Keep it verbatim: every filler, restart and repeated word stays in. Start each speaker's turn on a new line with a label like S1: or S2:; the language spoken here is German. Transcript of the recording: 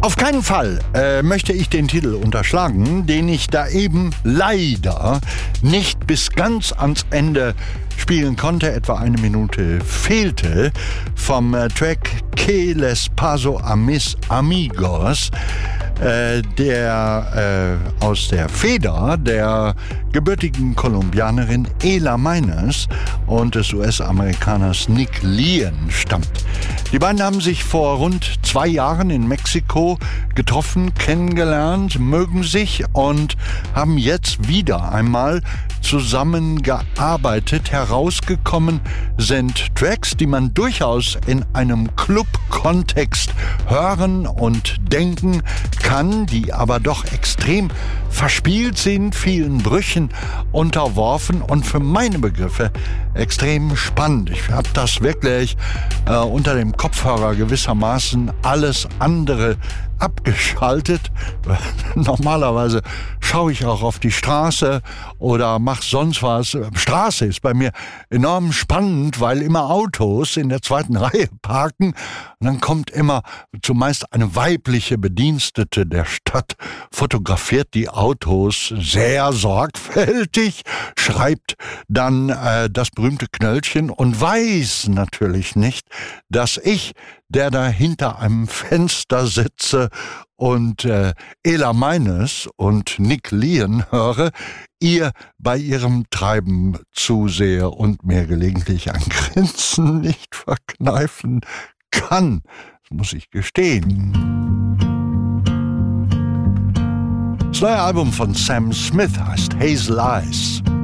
S1: Auf keinen Fall äh, möchte ich den Titel unterschlagen, den ich da eben leider nicht bis ganz ans Ende spielen konnte. Etwa eine Minute fehlte vom äh, Track Que les paso a mis amigos, äh, der äh, aus der Feder der gebürtigen Kolumbianerin Ela Miners und des U S-Amerikaners Nick Lien stammt. Die beiden haben sich vor rund zwei Jahren in Mexiko getroffen, kennengelernt, mögen sich und haben jetzt wieder einmal zusammengearbeitet. Herausgekommen sind Tracks, die man durchaus in einem Club-Kontext hören und denken kann, die aber doch extrem verspielt sind, vielen Brüchen unterworfen und für meine Begriffe extrem spannend. Ich habe das wirklich äh, unter dem Kopfhörer gewissermaßen alles andere abgeschaltet. Normalerweise schaue ich auch auf die Straße oder mache sonst was. Straße ist bei mir enorm spannend, weil immer Autos in der zweiten Reihe parken und dann kommt immer zumeist eine weibliche Bedienstete der Stadt, fotografiert die Autos sehr sorgfältig, schreibt dann äh, das berühmte Knöllchen und weiß natürlich nicht, dass ich, der da hinter einem Fenster sitze und äh, Ela Miners und Nick Lien höre, ihr bei ihrem Treiben zusehe und mir gelegentlich ein Grinsen nicht verkneifen kann. Das muss ich gestehen. Das neue Album von Sam Smith heißt Hazel Eyes.